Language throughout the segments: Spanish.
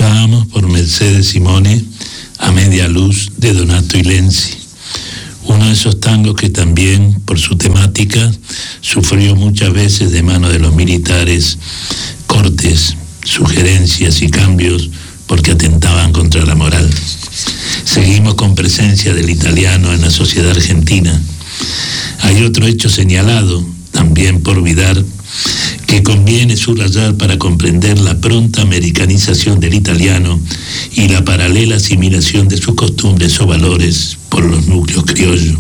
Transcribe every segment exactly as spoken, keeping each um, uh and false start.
Escuchábamos por Mercedes Simone A Media Luz de Donato y Lenzi, uno de esos tangos que también, por su temática, sufrió muchas veces de mano de los militares cortes, sugerencias y cambios porque atentaban contra la moral. Seguimos con presencia del italiano en la sociedad argentina. Hay otro hecho señalado, también por Vidar, que conviene subrayar para comprender la pronta americanización del italiano y la paralela asimilación de sus costumbres o valores por los núcleos criollos.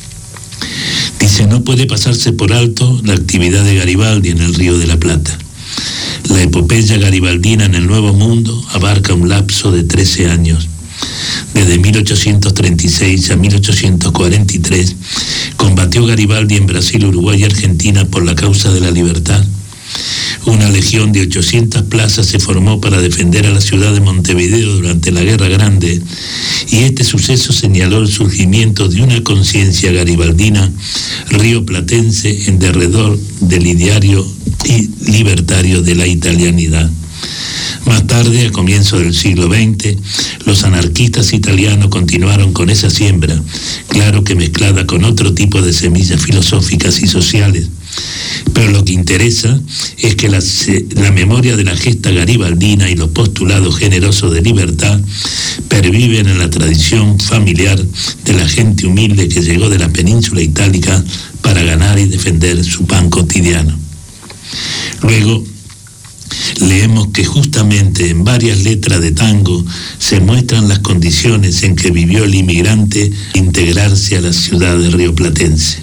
Dice, no puede pasarse por alto la actividad de Garibaldi en el Río de la Plata. La epopeya garibaldina en el Nuevo Mundo abarca un lapso de trece años. Desde mil ochocientos treinta y seis a mil ochocientos cuarenta y tres combatió Garibaldi en Brasil, Uruguay y Argentina por la causa de la libertad. Una legión de ochocientas plazas se formó para defender a la ciudad de Montevideo durante la Guerra Grande, y este suceso señaló el surgimiento de una conciencia garibaldina rioplatense en derredor del ideario y libertario de la italianidad. Más tarde, a comienzos del siglo veinte, los anarquistas italianos continuaron con esa siembra, claro que mezclada con otro tipo de semillas filosóficas y sociales. Pero lo que interesa es que la, la memoria de la gesta garibaldina y los postulados generosos de libertad perviven en la tradición familiar de la gente humilde que llegó de la península itálica para ganar y defender su pan cotidiano. Luego, leemos que justamente en varias letras de tango se muestran las condiciones en que vivió el inmigrante integrarse a la ciudad de rioplatense.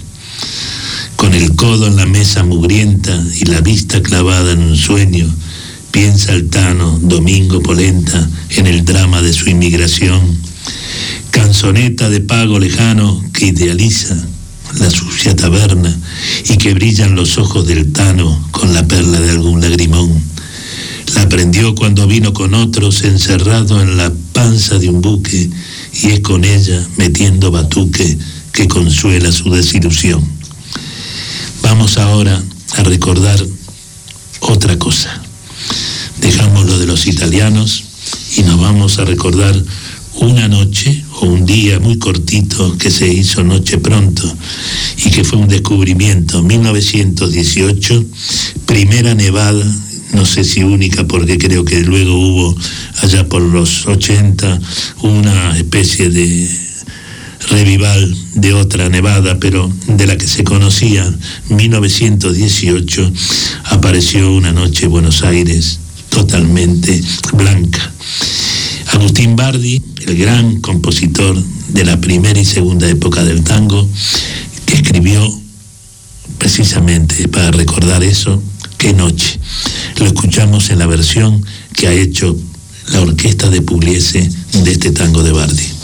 Con el codo en la mesa mugrienta y la vista clavada en un sueño, piensa el tano Domingo Polenta en el drama de su inmigración. Canzoneta de pago lejano que idealiza la sucia taberna y que brillan los ojos del tano con la perla de algún lagrimón. La aprendió cuando vino con otros encerrado en la panza de un buque, y es con ella, metiendo batuque, que consuela su desilusión. Vamos ahora a recordar otra cosa. Dejamos lo de los italianos y nos vamos a recordar una noche o un día muy cortito que se hizo noche pronto y que fue un descubrimiento. mil novecientos dieciocho, primera nevada, no sé si única porque creo que luego hubo allá por los ochenta una especie de revival de otra nevada, pero de la que se conocía, mil novecientos dieciocho, apareció una noche en Buenos Aires totalmente blanca. Agustín Bardi, el gran compositor de la primera y segunda época del tango, que escribió precisamente para recordar eso, Qué noche. Lo escuchamos en la versión que ha hecho la orquesta de Pugliese de este tango de Bardi.